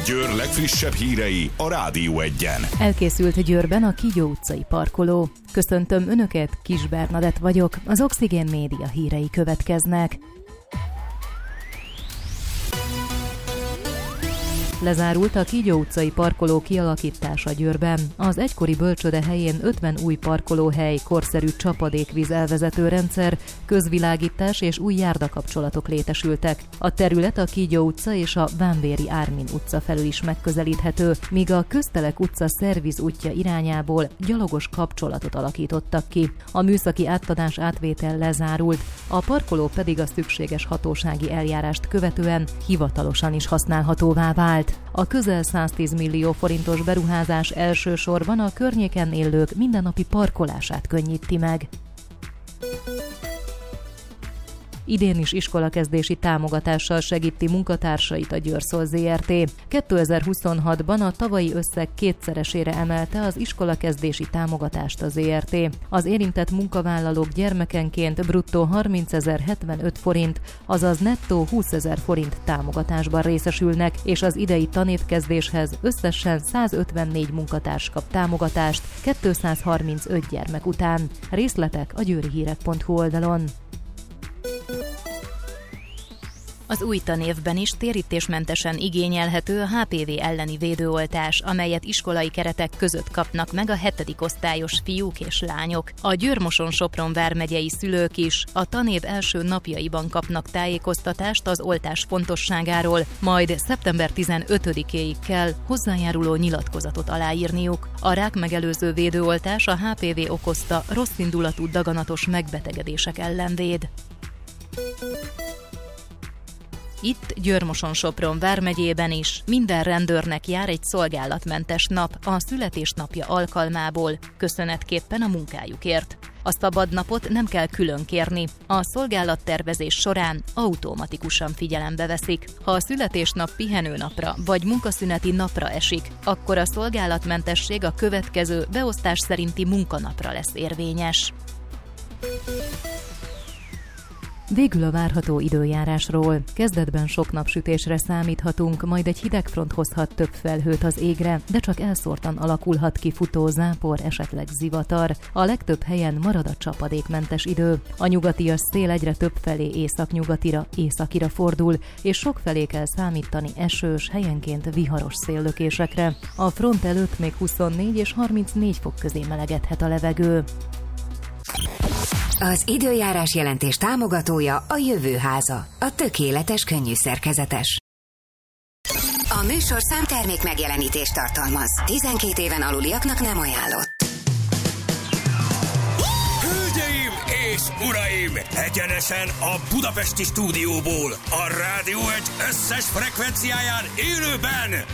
Győr legfrissebb hírei a Rádió Egyen. Elkészült Győrben a Kígyó utcai parkoló. Köszöntöm Önöket, Kis Bernadett vagyok, az Oxigén Média hírei következnek. Lezárult a Kígyó utcai parkoló kialakítása Győrben. Az egykori bölcsőde helyén 50 új parkolóhely, korszerű csapadékvíz elvezető rendszer, közvilágítás és új járdakapcsolatok létesültek. A terület a Kígyó utca és a Vámbéri Ármin utca felől is megközelíthető, míg a Köztelek utca szerviz útja irányából gyalogos kapcsolatot alakítottak ki. A műszaki átadás-átvétel lezárult, a parkoló pedig a szükséges hatósági eljárást követően hivatalosan is használhatóvá vált. A közel 110 millió forintos beruházás elsősorban a környéken élők mindennapi parkolását könnyíti meg. Idén is iskolakezdési támogatással segíti munkatársait a Győrszol Zrt. 2026-ban a tavalyi összeg kétszeresére emelte az iskolakezdési támogatást a Zrt. Az érintett munkavállalók gyermekenként bruttó 30.075 forint, azaz nettó 20.000 forint támogatásban részesülnek, és az idei tanévkezdéshez összesen 154 munkatárs kap támogatást 235 gyermek után. Részletek a győrihírek.hu oldalon. Az új tanévben is térítésmentesen igényelhető a HPV elleni védőoltás, amelyet iskolai keretek között kapnak meg a 7. osztályos fiúk és lányok. A Győr-Moson-Sopron vármegyei szülők is a tanév első napjaiban kapnak tájékoztatást az oltás fontosságáról, majd szeptember 15-éig kell hozzájáruló nyilatkozatot aláírniuk. A rákmegelőző védőoltás a HPV okozta rosszindulatú daganatos megbetegedések ellen véd. Itt Győr-Moson-Sopron vármegyében is minden rendőrnek jár egy szolgálatmentes nap a születésnapja alkalmából, köszönetképpen a munkájukért. A szabad napot nem kell külön kérni, a szolgálattervezés során automatikusan figyelembe veszik. Ha a születésnap pihenőnapra vagy munkaszüneti napra esik, akkor a szolgálatmentesség a következő beosztás szerinti munkanapra lesz érvényes. Végül a várható időjárásról. Kezdetben sok napsütésre számíthatunk, majd egy hidegfront hozhat több felhőt az égre, de csak elszórtan alakulhat ki futó zápor, esetleg zivatar. A legtöbb helyen marad a csapadékmentes idő. A nyugatias szél egyre több felé északira fordul, és sok felé kell számítani esős, helyenként viharos széllökésekre. A front előtt még 24 és 34 fok közé melegedhet a levegő. Az időjárás jelentés támogatója a Jövőháza, a tökéletes könnyűszerkezetes. A műsor számtermék megjelenítést tartalmaz. 12 éven aluliaknak nem ajánlott. Hölgyeim és uraim! Egyenesen a budapesti stúdióból, a Rádió Egy összes frekvenciáján élőben